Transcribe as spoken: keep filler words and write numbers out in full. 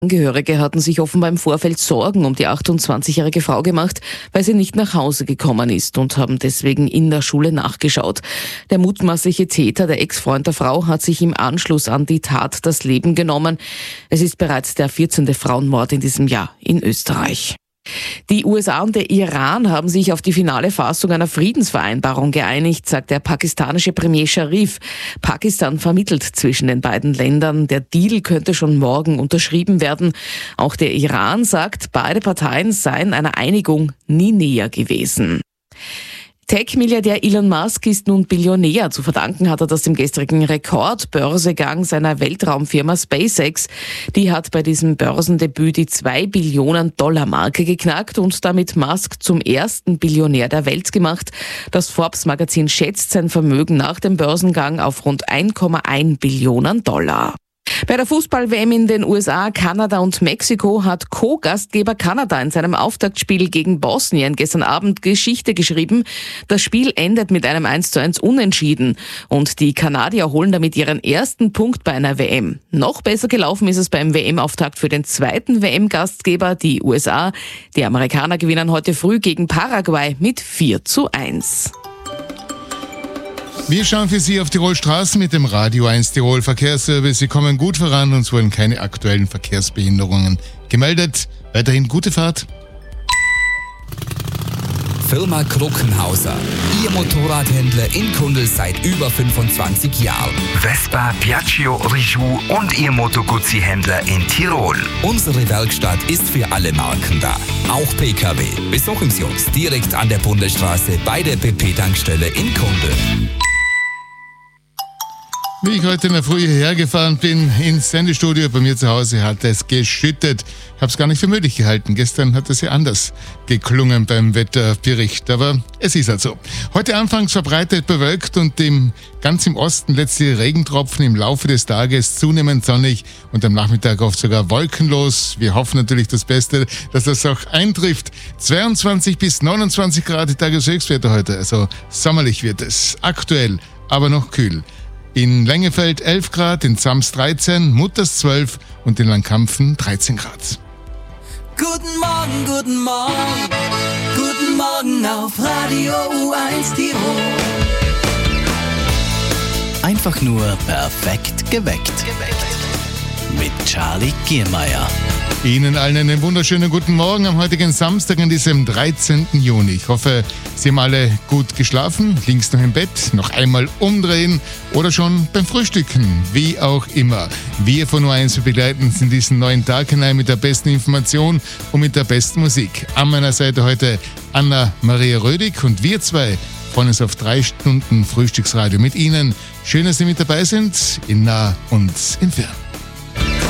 Angehörige hatten sich offenbar im Vorfeld Sorgen um die achtundzwanzigjährige Frau gemacht, weil sie nicht nach Hause gekommen ist und haben deswegen in der Schule nachgeschaut. Der mutmaßliche Täter, der Ex-Freund der Frau, hat sich im Anschluss an die Tat das Leben genommen. Es ist bereits der vierzehnte Frauenmord in diesem Jahr in Österreich. Die U S A und der Iran haben sich auf die finale Fassung einer Friedensvereinbarung geeinigt, sagt der pakistanische Premier Sharif. Pakistan vermittelt zwischen den beiden Ländern. Der Deal könnte schon morgen unterschrieben werden. Auch der Iran sagt, beide Parteien seien einer Einigung nie näher gewesen. Tech-Milliardär Elon Musk ist nun Billionär. Zu verdanken hat er das dem gestrigen Rekordbörsegang seiner Weltraumfirma SpaceX. Die hat bei diesem Börsendebüt die zwei Billionen Dollar Marke geknackt und damit Musk zum ersten Billionär der Welt gemacht. Das Forbes-Magazin schätzt sein Vermögen nach dem Börsengang auf rund eins Komma eins Billionen Dollar. Bei der Fußball-W M in den U S A, Kanada und Mexiko hat Co-Gastgeber Kanada in seinem Auftaktspiel gegen Bosnien gestern Abend Geschichte geschrieben. Das Spiel endet mit einem eins zu eins Unentschieden und die Kanadier holen damit ihren ersten Punkt bei einer W M. Noch besser gelaufen ist es beim W M-Auftakt für den zweiten W M-Gastgeber, die U S A. Die Amerikaner gewinnen heute früh gegen Paraguay mit vier zu eins. Wir schauen für Sie auf Tirol Straßen mit dem Radio eins Tirol Verkehrsservice. Sie kommen gut voran, uns wurden keine aktuellen Verkehrsbehinderungen gemeldet. Weiterhin gute Fahrt. Firma Kruckenhauser. Ihr Motorradhändler in Kundl seit über fünfundzwanzig Jahren. Vespa, Piaggio, Rijou und Ihr Moto Guzzi-Händler in Tirol. Unsere Werkstatt ist für alle Marken da. Auch P K W. Besuchen Sie uns direkt an der Bundesstraße bei der B P-Tankstelle in Kundl. Wie ich heute in der Früh hierher gefahren bin, ins Sendestudio, bei mir zu Hause hat es geschüttet. Ich habe es gar nicht für möglich gehalten. Gestern hat es ja anders geklungen beim Wetterbericht, aber es ist halt so. Heute anfangs verbreitet bewölkt und im, ganz im Osten letzte Regentropfen, im Laufe des Tages zunehmend sonnig und am Nachmittag oft sogar wolkenlos. Wir hoffen natürlich das Beste, dass das auch eintrifft. zweiundzwanzig bis neunundzwanzig Grad Tageshöchstwerte heute, also sommerlich wird es. Aktuell, aber noch kühl. In Lengefeld elf Grad, in Zams dreizehn, Mutters zwölf und in Langkampfen dreizehn Grad. Guten Morgen, guten Morgen, guten Morgen auf Radio U eins Tirol. Einfach nur perfekt geweckt. Mit Charlie Giermeier. Ihnen allen einen wunderschönen guten Morgen am heutigen Samstag, an diesem dreizehnten Juni. Ich hoffe, Sie haben alle gut geschlafen, links noch im Bett, noch einmal umdrehen oder schon beim Frühstücken, wie auch immer. Wir von U eins begleiten Sie in diesen neuen Tag hinein mit der besten Information und mit der besten Musik. An meiner Seite heute Anna-Maria Rödig und wir zwei freuen uns auf drei Stunden Frühstücksradio mit Ihnen. Schön, dass Sie mit dabei sind, in nah und in fern.